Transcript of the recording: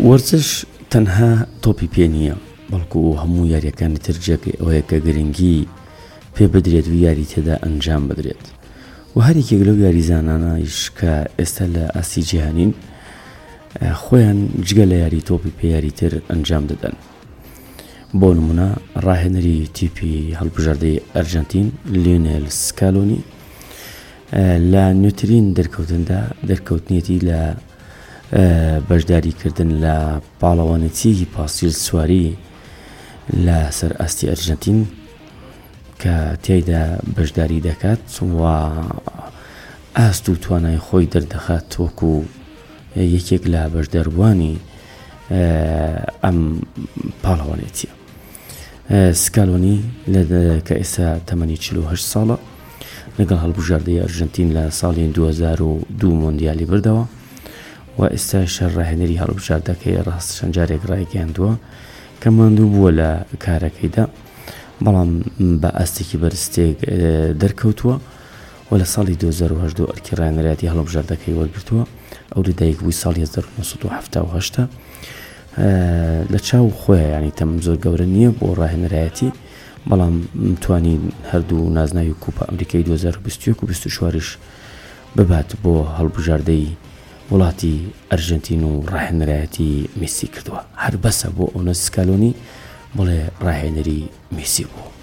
وەرزش تەنها تۆپی پێ نییە، بەڵکو هەموو یاریەکانی تر جێگەی ئەوەیە کە گرنگی پێ بدرێت و یاری تێدا ئەنجام بدرێت. و هەرێکێک لەو یاریزانانەیش کە ئێستا لە ئاسی جیهانین خۆیان جگە لە یاری تۆپی پێ یاری تر ئەنجام دەدەن. بۆ نمونە ڕاهێنەری تیپی هەڵبژاردەی ئەرجەنتین لیۆنێل سکالۆنی لە نوێترین دەرکەوتنیەتی لە بەشداریکردن لە پاڵەوانێتیەکی پاسیل سواری لە سەر ئاستی ئەرجەنتین کە تیایدا بەشداری دەکات و ئاست و توانای خۆی دەردەخات وەکو یەکێک لە بەشداربووانی ئەم پاڵەوانێتیە. سکالۆنی کە ئێستا تەمەنی 48 ساڵە لەگەڵ هەڵبژاردەی ئەرجەنتین لە ساڵی 2002 مۆندیالی بردەوە و ئێستا شەر ڕاهێنەری هەڵبژاردەکەی ڕاست شەنجارێک ڕایگەیاندووە کە ماندوو بووە لە کارەکەیدا، بەڵام بە ئاستێکی بەرزتێک دەرکەوتووە و لە ساڵی 2010 ئەرکی ڕاهێنەرایەتی هەڵبژاردەکەی وەرگرتووە. ئەو لەدایک بووی ساڵی 1970 لە چاو خۆیان، ینی تەم زۆر گەورە نییە بۆ ڕاهێنەرایەتی، بەڵام توانی هەردوو نازناوی کوپە ئەمریکای 2021 و 24ش ببات بۆ هەڵبژاردەی وڵاتی ئەرجەنتین و ڕاهێنەرایەتی میسی کردووە. هەر بەسە بۆ ئەو سکالۆنی بڵێ ڕاهێنەری میسی بوو.